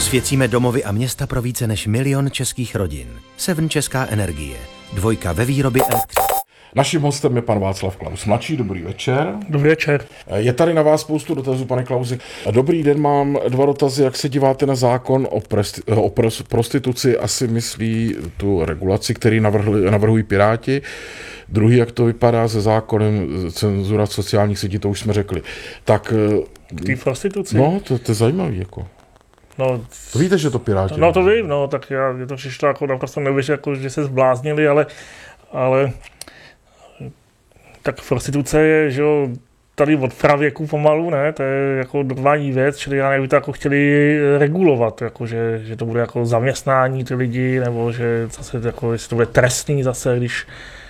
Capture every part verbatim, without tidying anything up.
Osvěcíme domovy a města pro více než milion českých rodin. Seven Česká energie. Dvojka ve výrobě elektřiny. Naším hostem je pan Václav Klaus mladší. Dobrý večer. Dobrý večer. Je tady na vás spoustu dotazů, pane Klausi. Dobrý den, mám dva dotazy. Jak se díváte na zákon o, presti- o prostituci? Asi myslí tu regulaci, který navrhli, navrhují Piráti. Druhý, jak to vypadá se zákonem cenzura sociálních sítí, to už jsme řekli. Tak... K té prostituci? No, to, to je zajímavý, jako. No, to víte, že to Piráti... No to vím, no, tak já, mě to přišlo jako naprosto nevěř, jako, že se zbláznili, ale, ale tak prostituce je, že jo, tady od pravěku pomalu, ne, to je jako normální věc, čili já nevím, to jako chtěli regulovat, jako, že, že to bude jako zaměstnání ty lidi, nebo že zase, jako, jestli to bude trestný zase, když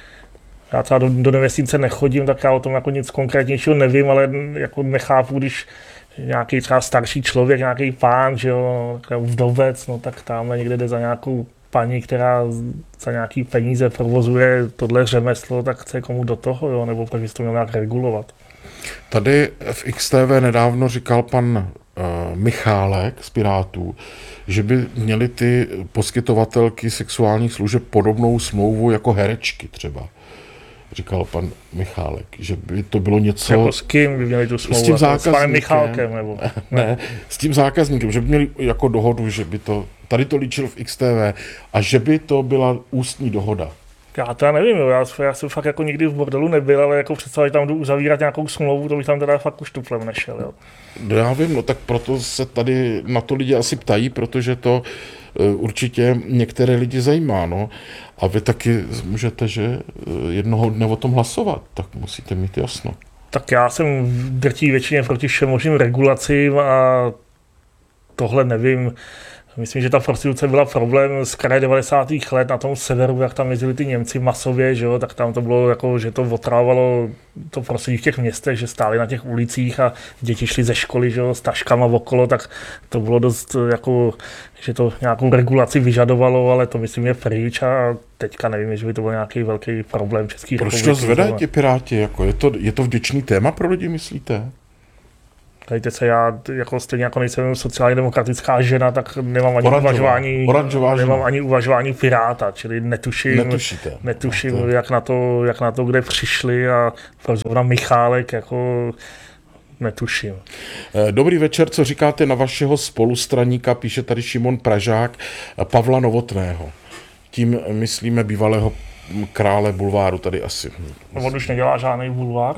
já třeba do, do nemocnice nechodím, tak já o tom jako nic konkrétnějšího nevím, ale jako nechápu, když nějaký třeba starší člověk, nějaký pán, že jo, vdovec, no tak tamhle někde jde za nějakou paní, která za nějaký peníze provozuje tohle řemeslo, tak chce komu do toho, jo, nebo proč bys to měl nějak regulovat. Tady v X T V nedávno říkal pan uh, Michálek z Pirátů, že by měly ty poskytovatelky sexuálních služeb podobnou smlouvu jako herečky třeba. Říkal pan Michálek, že by to bylo něco... Jako s kým by měli tu smlouvu? S tím zákazníkem. S panem Michálkem, nebo... Ne, ne, s tím zákazníkem, že by měli jako dohodu, že by to... Tady to líčil v X T V a že by to byla ústní dohoda. Já to já nevím, jo. Já, já jsem fakt jako nikdy v bordelu nebyl, ale jako představit tam jdu uzavírat nějakou smlouvu, to bych tam teda fakt už tuplem nešel, jo. No já vím, no tak proto se tady na to lidi asi ptají, protože to uh, určitě některé lidi zajímá, no. A vy taky můžete, že jednoho dne o tom hlasovat, tak musíte mít jasno. Tak já jsem v drtí většině proti všem možným regulacím a tohle nevím. Myslím, že ta prostituce byla problém z kraje devadesátých let na tom severu, jak tam jezdili ty Němci masově, že jo, tak tam to bylo jako, že to otrávalo to prostředí v těch městech, že stáli na těch ulicích a děti šly ze školy, že jo, s taškama okolo, tak to bylo dost jako, že to nějakou regulaci vyžadovalo, ale to myslím je pryč a teďka nevím, že by to byl nějaký velký problém České republiky. Proč to zvedají ti Piráti, jako je to, je to vděčný téma pro lidi, myslíte? Dejte se, já jako stejně jako nejsem sociálně demokratická žena, tak nemám ani Oranžová. uvažování, Oranžová nemám ani uvažování Piráta, čili netuším, Netušíte. netuším to... jak, na to, jak na to kde přišli a proč zrovna Michálek, jako netuším. Dobrý večer, co říkáte na vašeho spolustraníka, píše tady Šimon Pražák, Pavla Novotného. Tím myslíme bývalého krále bulváru tady asi. No, on už nedělá žádný bulvár?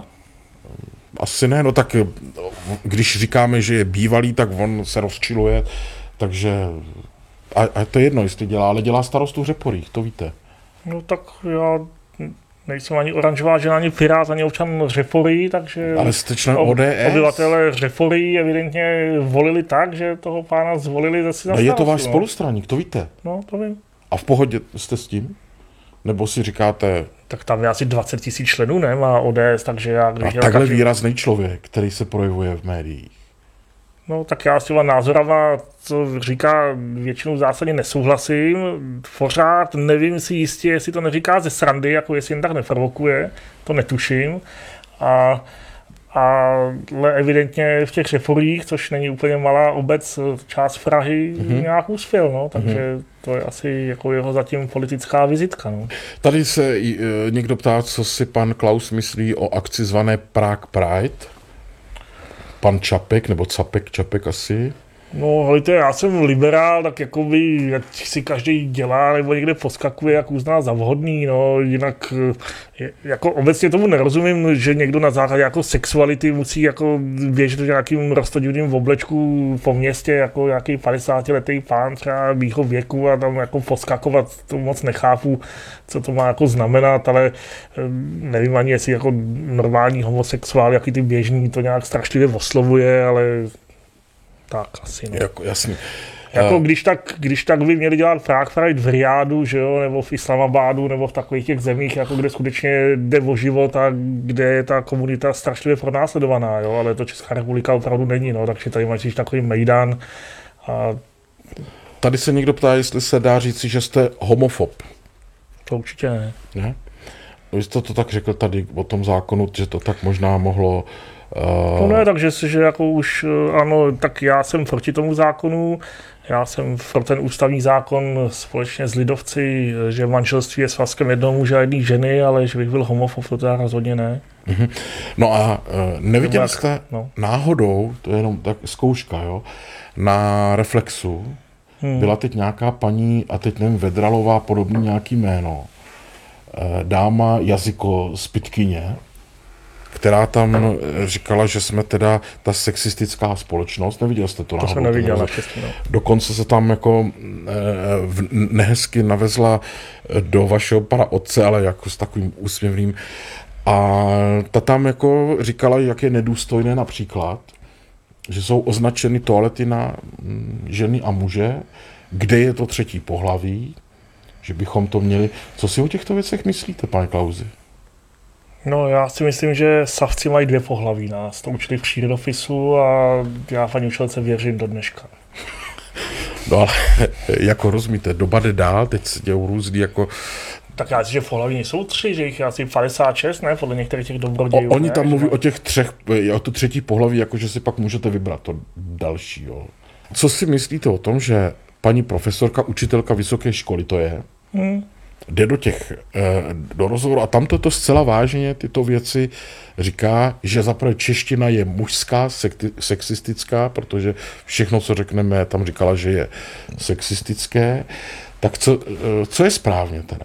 Asi ne, no tak když říkáme, že je bývalý, tak on se rozčiluje, takže a, a to je jedno, jestli dělá, ale dělá starostu v Řeporích, to víte. No tak já nejsem ani oranžová žena, ani Pirát, ani občan Řeporí, takže ale jste člen O D S. Obyvatelé Řeporí evidentně volili tak, že toho pána zvolili zase za starostu. Je to váš no. spolustraník, to víte. No, to vím. A v pohodě jste s tím? Nebo si říkáte... Tak tam je asi dvacet tisíc členů, ne, má O D S, takže já... Když a takhle každý... výrazný člověk, který se projevuje v médiích. No tak já s těma názorama, co říká, většinou zásadně nesouhlasím. Pořád nevím si jistě, jestli to neříká ze srandy, jako jestli jen tak neprovokuje, to netuším. A... ale evidentně v těch Řeporích, což není úplně malá obec, část Prahy, mm-hmm. nějak uspěl, no, takže mm-hmm. to je asi jako jeho zatím politická vizitka. No. Tady se e, někdo ptá, co si pan Klaus myslí o akci zvané Prague Pride. Pan Čapek, nebo Capek, Čapek asi. No, hejte, já jsem liberál, tak jakoby, jak si každý dělá, nebo někde poskakuje, jak uzná za vhodný, no, jinak jako obecně tomu nerozumím, že někdo na základě jako sexuality musí jako běžet v nějakým roztodivným oblečku po městě, jako nějaký padesátiletý pán třeba mýho věku a tam jako poskakovat, to moc nechápu, co to má jako znamenat, ale nevím ani, jestli jako normální homosexuál, jaký ty běžný, to nějak strašlivě oslovuje, ale tak asi, no. Jako, jasně. Jako uh, když tak, když tak by měli dělat Prague Pride v Riádu, že jo, nebo v Islamabadu, nebo v takových těch zemích, jako kde skutečně jde o život a kde je ta komunita strašlivě pronásledovaná, jo, ale to Česká republika opravdu není, no, takže tady máš takový mejdan. A... Tady se někdo ptá, jestli se dá říci, že jste homofob. To určitě ne. Ne? Vy jste to tak řekl tady o tom zákonu, že to tak možná mohlo To ne, takže že jako už ano, tak já jsem proti tomu zákonu, já jsem pro ten ústavní zákon společně s lidovci, že manželství je svazkem jednoho muže a jedné ženy, ale že bych byl homofob, to teda rozhodně ne. Mm-hmm. No a neviděl jak, jste no. náhodou, to je jenom tak zkouška, jo, na Reflexu hmm. byla teď nějaká paní, a teď nevím, Vedralová, podobný nějaký jméno, dáma Jazyko z Pytkyně, která tam říkala, že jsme teda ta sexistická společnost. Neviděl jste to? To jsem neviděl, naštěstí, no. Dokonce se tam jako nehezky navezla do vašeho pana otce, ale jako s takovým úsměvným. A ta tam jako říkala, jak je nedůstojné například, že jsou označeny toalety na ženy a muže, kde je to třetí pohlaví, že bychom to měli. Co si o těchto věcech myslíte, pane Klausi? No, já si myslím, že savci mají dvě pohlaví. Nás to učili v přírodopisu a já paní učitelce věřím do dneška. No ale jako rozumíte, doba jde dál, teď se dějou různý jako... Tak já si, že pohlaví nejsou tři, že jich je asi padesát šest, ne? Podle některých těch dobrodějů. O, oni ne? tam mluví že... o těch třech, o tu třetí pohlaví, jako že si pak můžete vybrat to další. Jo. Co si myslíte o tom, že paní profesorka, učitelka vysoké školy to je, hmm. jde do těch, do rozhovoru a tam toto zcela vážně tyto věci říká, že zaprvé čeština je mužská, sexistická, protože všechno, co řekneme, tam říkala, že je sexistické. Tak co, co je správně teda?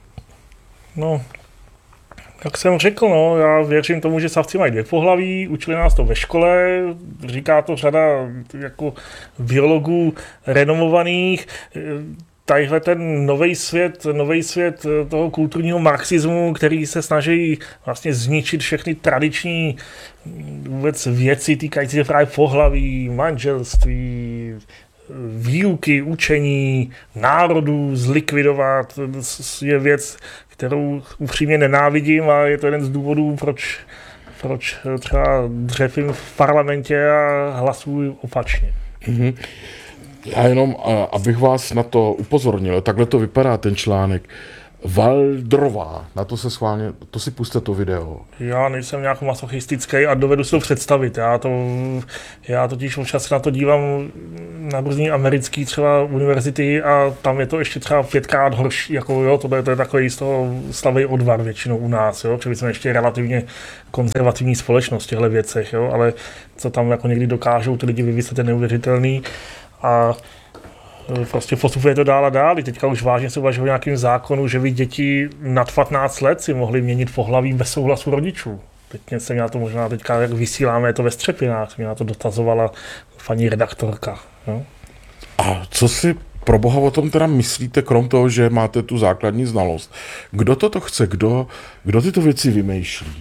No, jak jsem řekl, no, já věřím tomu, že savci mají dvě pohlaví, učili nás to ve škole, říká to řada jako biologů renomovaných. Tadyhle ten nový svět, nový svět toho kulturního marxismu, který se snaží vlastně zničit všechny tradiční vůbec věci týkající se právě pohlaví, manželství, výuky, učení, národů zlikvidovat, je věc, kterou upřímně nenávidím a je to jeden z důvodů, proč, proč třeba dřepím v parlamentě a hlasuji opačně. Mm-hmm. Já jenom, abych vás na to upozornil, takhle to vypadá ten článek. Valdrová, na to se schválně, to si puste to video. Já nejsem nějak masochistický a dovedu si to představit. Já, to, já totiž občas se na to dívám na různý americký třeba univerzity a tam je to ještě třeba pětkrát horší, jako jo, to je, to je takový z toho slavý odvar většinou u nás, jo, protože jsme ještě relativně konzervativní společnost v těchto věcech, jo, ale co tam jako někdy dokážou ty lidi vymyslet, je neuvěřitelný a prostě postupuje to dál a dál. Teďka už vážně se uvažuje o nějakým zákonu, že by děti nad patnáct let si mohly měnit pohlaví bez souhlasu rodičů. Teď se mě na to možná teďka, jak vysíláme, je to ve Střepinách, mě na to dotazovala paní redaktorka. No? A co si pro boha o tom teda myslíte, krom toho, že máte tu základní znalost? Kdo toto chce? Kdo, kdo tyto věci vymýšlí?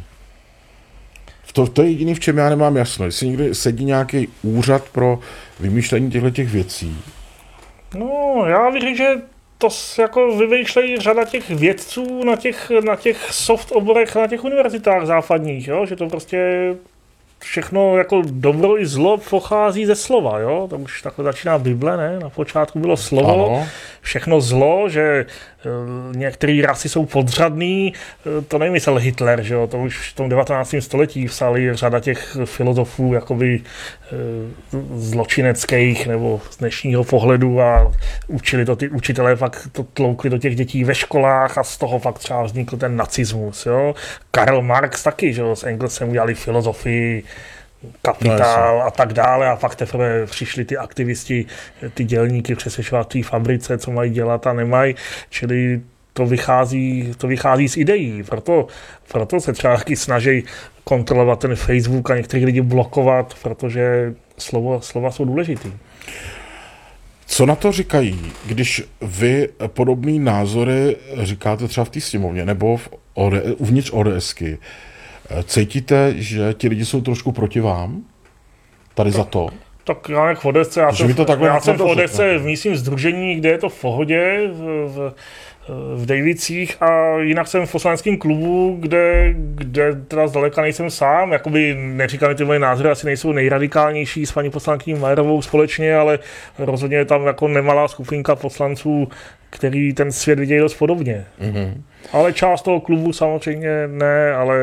To, to je jediný, v čem já nemám jasno. Jestli někde sedí nějaký úřad pro vymýšlení těchto věcí. No, já věřím, že to jako vymýšlejí řada těch vědců na těch, na těch soft oborech, na těch univerzitách západních, jo? Že to prostě všechno jako dobro i zlo pochází ze slova, jo? To už takhle začíná Bible, ne? Na počátku bylo slovo, ano. Všechno zlo, že e, některé rasy jsou podřadný, e, to nevymyslel Hitler, že jo? To už v tom devatenáctém století psali řada těch filozofů jakoby e, zločineckých nebo z dnešního pohledu a učili to ty učitelé, pak to tloukli do těch dětí ve školách a z toho pak třeba vznikl ten nacismus, jo? Karl Marx taky, že jo? S Engelsem udělali filozofii, Kapitál a tak dále a pak teprve přišli ty aktivisti, ty dělníky přesvědčovat v té fabrice, co mají dělat a nemají, čili to vychází, to vychází z ideí, proto, proto se třeba taky snaží kontrolovat ten Facebook a některý lidi blokovat, protože slovo, slova jsou důležitý. Co na to říkají, když vy podobný názory říkáte třeba v té sněmovně nebo v O D, uvnitř ODSky? Cítíte, že ti lidi jsou trošku proti vám? Tady za to? Tak já jak v Odesce, já jsem, to já jsem v Odesce v místním sdružení, kde je to v pohodě, v, v, v Dejvicích a jinak jsem v poslaneckém klubu, kde, kde teda zdaleka nejsem sám, jakoby neříkám, že ty moje názory asi nejsou nejradikálnější s paní poslankyní Majerovou společně, ale rozhodně je tam jako nemalá skupinka poslanců, který ten svět vidějí dost podobně. Mm-hmm. Ale část toho klubu samozřejmě ne, ale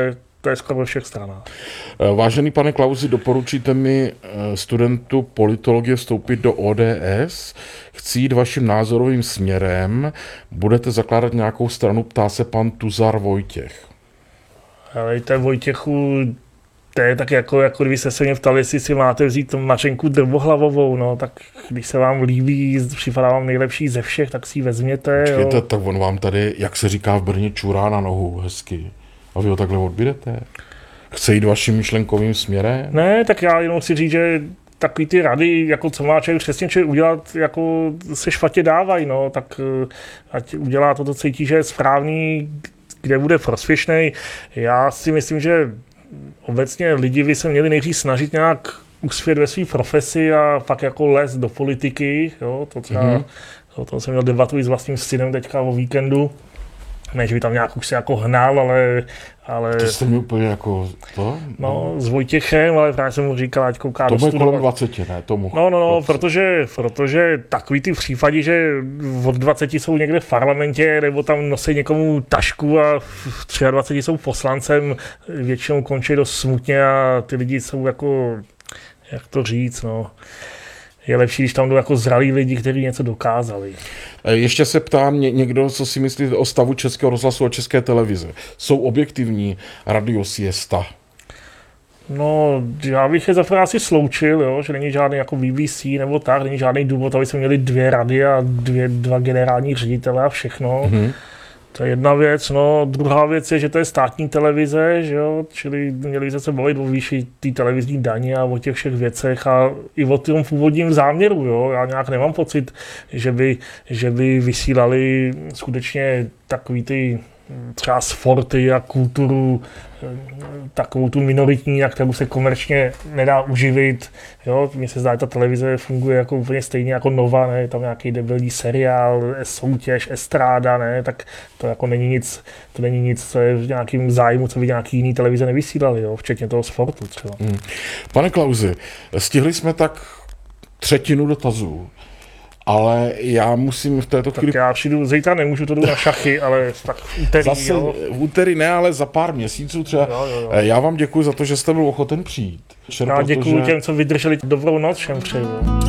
to je skoro ve všech stranách. Vážený pane Klausi, doporučíte mi studentu politologie vstoupit do O D S? Chci jít vaším názorovým směrem. Budete zakládat nějakou stranu, ptá se pan Tuzar Vojtěch. Helejte, Vojtěchu, to je tak jako, jako když se mě ptali, jestli si máte vzít Mařenku Drbohlavovou, no, tak když se vám líbí, připadá vám nejlepší ze všech, tak si ji vezměte. Počkejte, jo. tak on vám tady, jak se říká v Brně, čurá na nohu hezky. A vy ho takhle odbídete? Chce jít vaším myšlenkovým směrem? Ne, tak já jenom chci říct, že takový ty rady, jako co má člověk přesně člověk udělat, jako se špatně dávají, no, tak ať udělá to, co cítí, že je správný, kde bude prospěšný. Já si myslím, že obecně lidi by se měli nejdřív snažit nějak uspět ve své profesi a pak jako les do politiky, jo, to třeba, mm-hmm. o tom jsem měl debatu s vlastním synem teďka o víkendu, ne, že by tam nějak už se jako hnal, ale... ale to jste mi úplně jako to? No, s Vojtěchem, ale právě jsem mu říkal, ať kouká do studovat. To bude kolem dvaceti, ne? Tomu no, no, no, protože, protože takový ty případy, že od dvaceti jsou někde v parlamentě, nebo tam nosí někomu tašku a v dvaceti tři jsou poslancem, většinou končí dost smutně a ty lidi jsou jako, jak to říct, no... Je lepší, když tam jdou jako zralí lidi, kteří něco dokázali. Ještě se ptám někdo, co si myslí o stavu Českého rozhlasu a České televize. Jsou objektivní Radio Siesta? No, já bych je za asi sloučil, jo, že není žádný jako B B C nebo tak, není žádný důvod, aby jsme měli dvě rady a dvě, dva generální ředitele a všechno. Mm-hmm. To je jedna věc, no, druhá věc je, že to je státní televize, že jo, čili měli jsme se bavit o výši té televizní daně a o těch všech věcech a i o tom původním záměru, jo, já nějak nemám pocit, že by, že by vysílali skutečně takový ty třeba sporty a kulturu, takovou tu minoritní, na kterou se komerčně nedá uživit. Jo? Mně se zdá, že ta televize funguje jako úplně stejně jako Nova, ne? Tam nějaký debilní seriál, soutěž, estráda, ne? Tak to jako není nic, to není nic, co je v nějakým zájmu, co by nějaký jiný televize nevysílali, jo? Včetně toho sportu třeba. Hmm. Pane Klausi, stihli jsme tak třetinu dotazů. Ale já musím v této chvíli... Tak já přijdu, zítra nemůžu, to jdu na šachy, ale tak v úterý, Zase jo. v úterý ne, ale za pár měsíců třeba. Jo, jo, jo. Já vám děkuji za to, že jste byl ochoten přijít. Já děkuji těm, co vydrželi. Dobrou noc všem přeju.